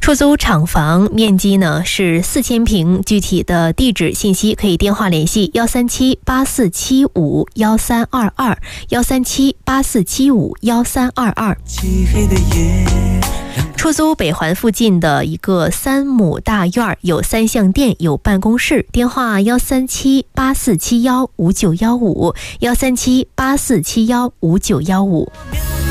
出租厂房面积呢是4000平，具体的地址信息可以电话联系13784751322，13784751322。出租北环附近的一个3亩大院，有3项店，有办公室，电话13784715915，13784715915。